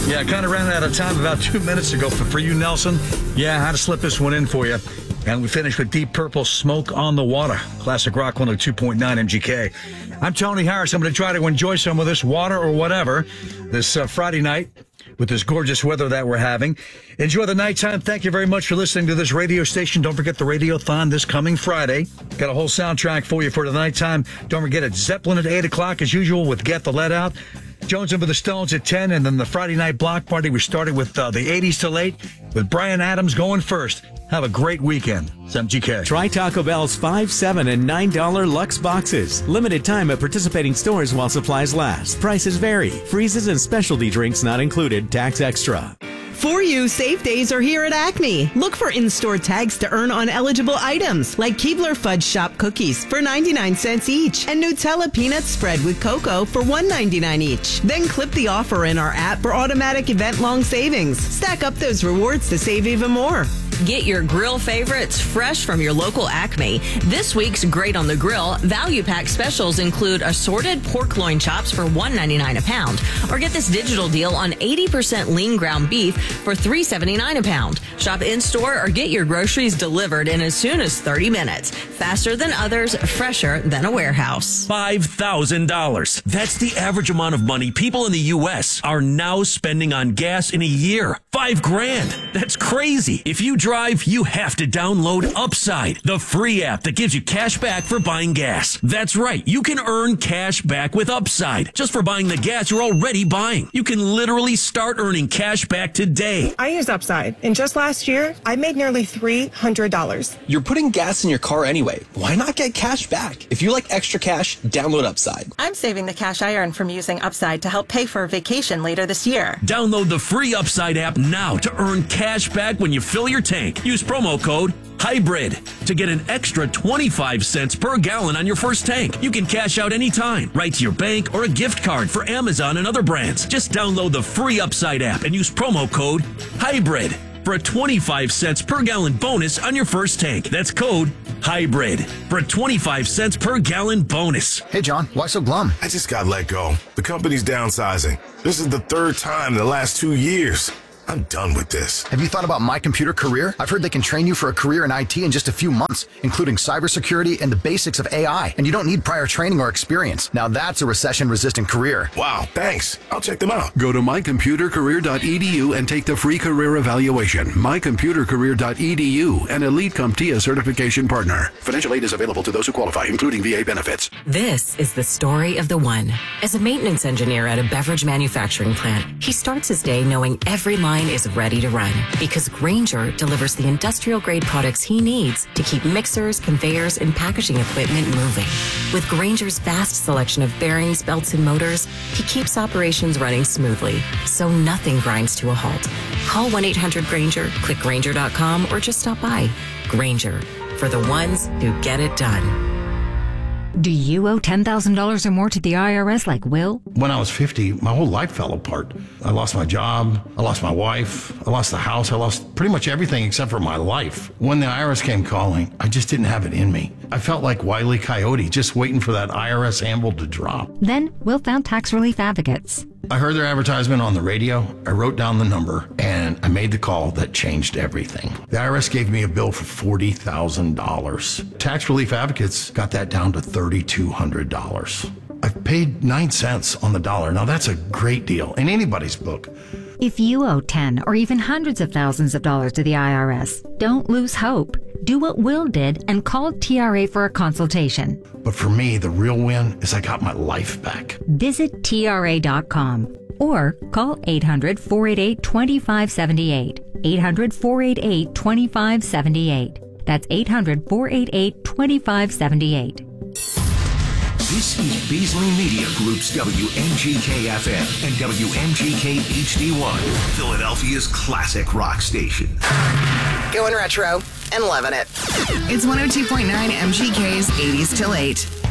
Yeah, kind of ran out of time about 2 minutes ago. For you, Nelson, yeah, I had to slip this one in for you. And we finished with Deep Purple, Smoke on the Water. Classic Rock 102.9 MGK. I'm Tony Harris. I'm going to try to enjoy some of this water or whatever this Friday night with this gorgeous weather that we're having. Enjoy the nighttime. Thank you very much for listening to this radio station. Don't forget the Radiothon this coming Friday. Got a whole soundtrack for you for the nighttime. Don't forget it's Zeppelin at 8 o'clock as usual with Get the Let Out. Jones and the Stones at 10, and then the Friday night block party. We started with the 80s till 8 with Bryan Adams going first. Have a great weekend. It's MGK. Try Taco Bell's $5, $7, and $9 Lux boxes. Limited time at participating stores while supplies last. Prices vary. Freezes and specialty drinks not included. Tax extra. For You, safe days are here at Acme. Look for in-store tags to earn on eligible items like Keebler Fudge Shop cookies for 99 cents each and Nutella peanut spread with cocoa for $1.99 each. Then clip the offer in our app for automatic event-long savings. Stack up those rewards to save even more. Get your grill favorites fresh from your local Acme. This week's Great on the Grill value pack specials include assorted pork loin chops for $1.99 a pound. Or get this digital deal on 80% lean ground beef for $3.79 a pound. Shop in-store or get your groceries delivered in as soon as 30 minutes. Faster than others, fresher than a warehouse. $5,000. That's the average amount of money people in the U.S. are now spending on gas in a year. $5,000. That's crazy. If you drive, you have to download Upside, the free app that gives you cash back for buying gas. That's right. You can earn cash back with Upside just for buying the gas you're already buying. You can literally start earning cash back today. I use Upside, and just last year, I made nearly $300. You're putting gas in your car anyway. Why not get cash back? If you like extra cash, download Upside. I'm saving the cash I earn from using Upside to help pay for a vacation later this year. Download the free Upside app now to earn cash back when you fill your tank. Use promo code HYBRID to get an extra 25 cents per gallon on your first tank. You can cash out anytime, right to your bank or a gift card for Amazon and other brands. Just download the free Upside app and use promo code HYBRID for a 25 cents per gallon bonus on your first tank. That's code HYBRID for a 25 cents per gallon bonus. Hey, John, why so glum? I just got let go. The company's downsizing. This is the third time in the last 2 years. I'm done with this. Have you thought about My Computer Career? I've heard they can train you for a career in IT in just a few months, including cybersecurity and the basics of AI. And you don't need prior training or experience. Now that's a recession-resistant career. Wow, thanks. I'll check them out. Go to mycomputercareer.edu and take the free career evaluation. Mycomputercareer.edu, an Elite CompTIA certification partner. Financial aid is available to those who qualify, including VA benefits. This is the story of the one. As a maintenance engineer at a beverage manufacturing plant, he starts his day knowing every line is ready to run because Grainger delivers the industrial-grade products he needs to keep mixers, conveyors, and packaging equipment moving. With Grainger's vast selection of bearings, belts, and motors, he keeps operations running smoothly, so nothing grinds to a halt. Call 1-800-GRAINGER, click Grainger.com, or just stop by. Grainger, for the ones who get it done. Do you owe $10,000 or more to the IRS like Will? When I was 50, my whole life fell apart. I lost my job, I lost my wife, I lost the house, I lost pretty much everything except for my life. When the IRS came calling, I just didn't have it in me. I felt like Wile E. Coyote, just waiting for that IRS anvil to drop. Then Will found tax relief advocates. I heard their advertisement on the radio, I wrote down the number, and I made the call that changed everything. The IRS gave me a bill for $40,000. Tax Relief Advocates got that down to $3,200. I've paid 9 cents on the dollar. Now that's a great deal in anybody's book. If you owe 10 or even hundreds of thousands of dollars to the IRS, don't lose hope. Do what Will did and call TRA for a consultation. But for me, the real win is I got my life back. Visit TRA.com or call 800-488-2578. 800-488-2578. That's 800-488-2578. This is Beasley Media Group's WMGK-FM and WMGK-HD1, Philadelphia's classic rock station. Going retro and loving it. It's 102.9 MGK's 80s till 8.